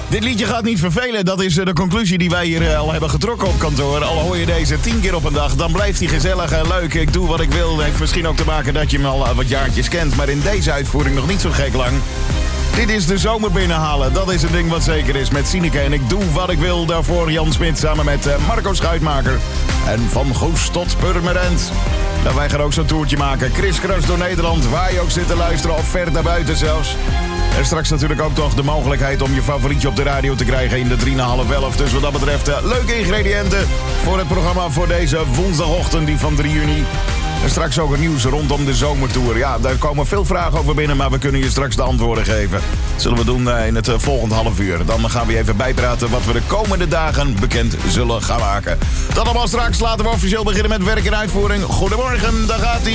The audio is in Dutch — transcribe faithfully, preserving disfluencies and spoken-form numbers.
Dit liedje gaat niet vervelen. Dat is de conclusie die wij hier al hebben getrokken op kantoor. Al hoor je deze tien keer op een dag, dan blijft hij gezellig en leuk. Ik doe wat ik wil. Heeft misschien ook te maken dat je hem al wat jaartjes kent. Maar in deze uitvoering nog niet zo gek lang. Dit is de zomer binnenhalen. Dat is een ding wat zeker is met Sineke. En ik doe wat ik wil. Daarvoor Jan Smit samen met Marco Schuitmaker. En van Goes tot Purmerend. Nou, wij gaan ook zo'n toertje maken. Kriskras door Nederland. Waar je ook zit te luisteren of ver daarbuiten zelfs. En straks natuurlijk ook toch de mogelijkheid om je favorietje op de radio te krijgen in de drie na half elf. Dus wat dat betreft, uh, leuke ingrediënten voor het programma voor deze woensdagochtend, die van drie juni. En straks ook het nieuws rondom de zomertour. Ja, daar komen veel vragen over binnen, maar we kunnen je straks de antwoorden geven. Dat zullen we doen uh, in het uh, volgende half uur. Dan gaan we even bijpraten wat we de komende dagen bekend zullen gaan maken. Dat allemaal straks. Laten we officieel beginnen met werk en uitvoering. Goedemorgen, daar gaat ie.